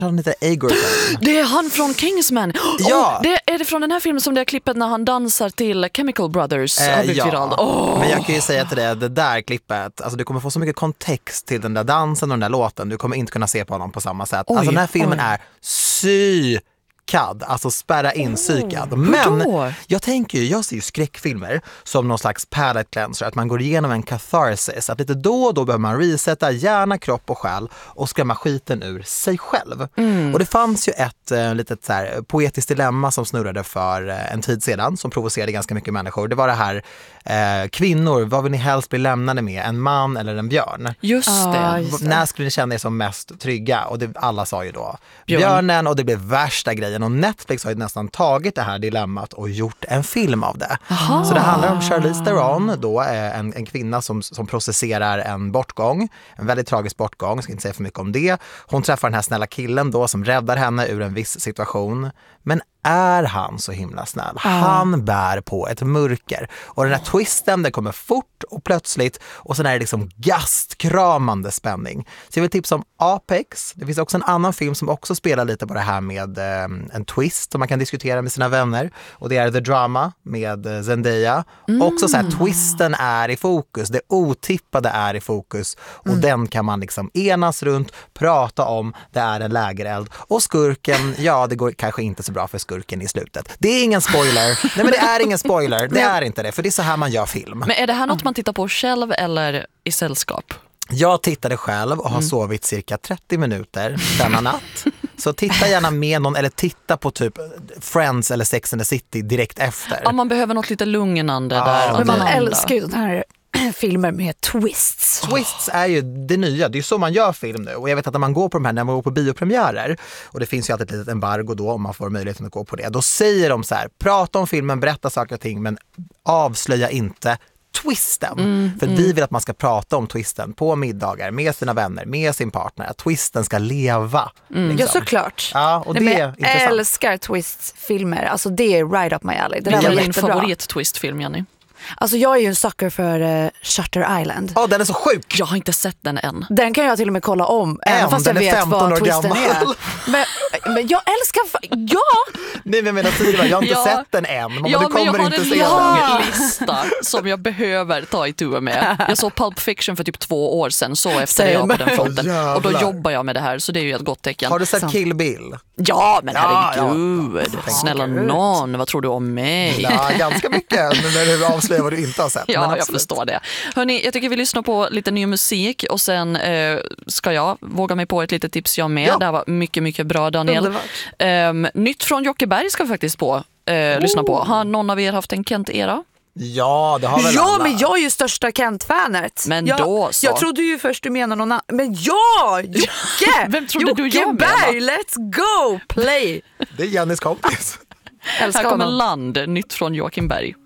Han heter Egerton. Det är han från Kingsman. Ja. Är det från den här filmen som det är klippet när han dansar till Chemical Brothers? Ja. Men jag kan ju säga till dig, det där klippet, alltså du kommer få så mycket kontext till den där dansen och den där låten. Du kommer inte kunna se på honom på samma sätt. Alltså den här filmen är alltså spärra in psykad. Men jag ser ju skräckfilmer som någon slags palate cleanser, att man går igenom en catharsis, att lite då och då behöver man resetta hjärna, kropp och själ och skrämma skiten ur sig själv. Och det fanns ju ett litet så här poetiskt dilemma som snurrade för en tid sedan som provocerade ganska mycket människor. Det var det här, kvinnor, vad vill ni helst bli lämnade med? En man eller en björn? Just det. När skulle ni känna er som mest trygga? Och alla sa ju då björnen, och det blev värsta grejen. Och Netflix har ju nästan tagit det här dilemmat och gjort en film av det. Aha. Så det handlar om Charlize Theron, då en kvinna som processerar en bortgång. En väldigt tragisk bortgång, jag ska inte säga för mycket om det. Hon träffar den här snälla killen då som räddar henne ur en viss situation. Men är han så himla snäll? Han bär på ett mörker. Och den här twisten, det kommer fort och plötsligt. Och sen är det liksom gastkramande spänning. Så jag vill tipsa om Apex. Det finns också en annan film som också spelar lite på det här med en twist som man kan diskutera med sina vänner. Och det är The Drama med Zendaya. Också så här, twisten är i fokus. Det otippade är i fokus. Och den kan man liksom enas runt, prata om. Det är en lägereld. Och skurken, det går kanske inte så bra för skurken i slutet. Det är ingen spoiler. Nej, men det är ingen spoiler. Det är inte det, för det är så här man gör film. Men är det här något man tittar på själv eller i sällskap? Jag tittade själv och har sovit cirka 30 minuter denna natt. Så titta gärna med någon eller titta på typ Friends eller Sex and the City direkt efter. Ja, man behöver något lite lugnande där. Men man älskar ju den här filmer med twists. Twists är ju det nya, det är ju så man gör film nu. Och jag vet att när man går på de här, när man går på biopremiärer, och det finns ju alltid ett litet embargo då om man får möjligheten att gå på det, då säger de så här, prata om filmen, berätta saker och ting, men avslöja inte twisten. För vi vill att man ska prata om twisten på middagar med sina vänner, med sin partner, att twisten ska leva. Liksom. Ja, såklart. Ja, och det är intressant. Jag älskar twist-filmer. Alltså det är right up my alley. Det är var din favorit-twist-film, Jenny? Alltså jag är ju en sucker för Shutter Island. Den är så sjuk. Jag har inte sett den än. Den kan jag till och med kolla om, även fast jag vet vad twisten är. Men jag älskar... Nej, men jag har inte sett den än. Men jag har en lång lista som jag behöver ta itu med. Jag såg Pulp Fiction för typ 2 år sedan, så efter jag på den fronten. Och då jobbar jag med det här, så det är ju ett gott tecken. Har du sett Kill Bill? Ja, men herregud. Snälla någon, vad tror du om mig? Ja, ganska mycket när du avslöjar vad du inte har sett. Ja, jag förstår det. Hörrni, jag tycker vi lyssnar på lite ny musik och sen ska jag våga mig på ett litet tips jag med. Det här var mycket, mycket bra, Daniel. Nytt från Jockeberg ska vi faktiskt lyssna på. Har någon av er haft en Kent-era? Ja, det har väl alla. Men jag är ju största Kent-fanet. Men då så. Jag trodde ju först du menade någon annan. Men Jocke! Vem trodde du jag menade? Let's go, play! Det är Jennys kompis. Här kommer Land, nytt från Joakim Berg.